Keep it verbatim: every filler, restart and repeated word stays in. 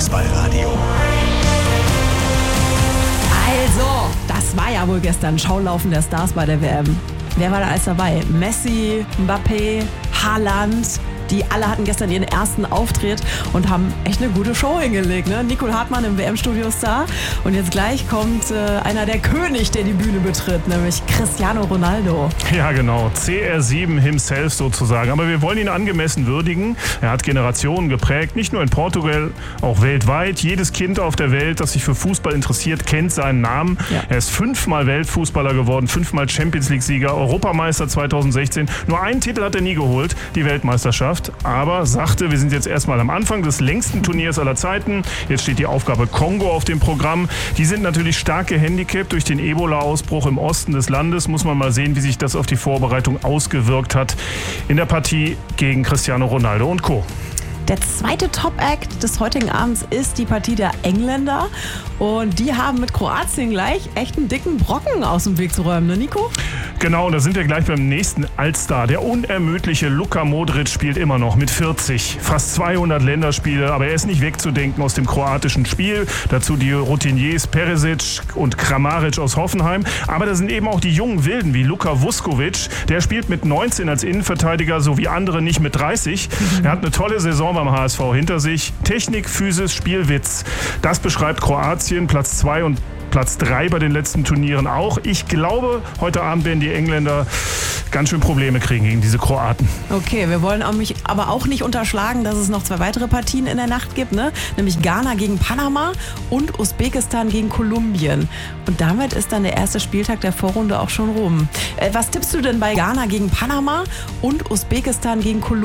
Fußballradio. Also, das war ja wohl gestern Schaulaufen der Stars bei der W M. Wer war da alles dabei? Messi, Mbappé, Haaland. Die alle hatten gestern ihren ersten Auftritt und haben echt eine gute Show hingelegt. Ne? Nicole Hartmann im W M-Studio Star. Und jetzt gleich kommt äh, einer der König, der die Bühne betritt, nämlich Cristiano Ronaldo. Ja, genau. C R sieben himself sozusagen. Aber wir wollen ihn angemessen würdigen. Er hat Generationen geprägt, nicht nur in Portugal, auch weltweit. Jedes Kind auf der Welt, das sich für Fußball interessiert, kennt seinen Namen. Ja. Er ist fünfmal Weltfußballer geworden, fünfmal Champions-League-Sieger, Europameister zweitausendsechzehn. Nur einen Titel hat er nie geholt, die Weltmeisterschaft. Aber sagte, wir sind jetzt erstmal am Anfang des längsten Turniers aller Zeiten. Jetzt steht die Aufgabe Kongo auf dem Programm. Die sind natürlich stark gehandicapt durch den Ebola-Ausbruch im Osten des Landes. Muss man mal sehen, wie sich das auf die Vorbereitung ausgewirkt hat in der Partie gegen Cristiano Ronaldo und Co. Der zweite Top-Act des heutigen Abends ist die Partie der Engländer. Und die haben mit Kroatien gleich echt einen dicken Brocken aus dem Weg zu räumen, ne Nico? Genau, und da sind wir gleich beim nächsten Allstar. Der unermüdliche Luka Modric spielt immer noch mit vierzig. Fast zweihundert Länderspiele, aber er ist nicht wegzudenken aus dem kroatischen Spiel. Dazu die Routiniers Perisic und Kramaric aus Hoffenheim. Aber da sind eben auch die jungen Wilden wie Luka Vuskovic. Der spielt mit neunzehn als Innenverteidiger, so wie andere nicht mit dreißig. Mhm. Er hat eine tolle Saison beim H S V hinter sich. Technik, Physis, Spielwitz. Das beschreibt Kroatien, Platz zwei und Platz drei bei den letzten Turnieren auch. Ich glaube, heute Abend werden die Engländer ganz schön Probleme kriegen gegen diese Kroaten. Okay, wir wollen auch mich aber auch nicht unterschlagen, dass es noch zwei weitere Partien in der Nacht gibt, ne? Nämlich Ghana gegen Panama und Usbekistan gegen Kolumbien. Und damit ist dann der erste Spieltag der Vorrunde auch schon rum. Äh, was tippst du denn bei Ghana gegen Panama und Usbekistan gegen Kolumbien?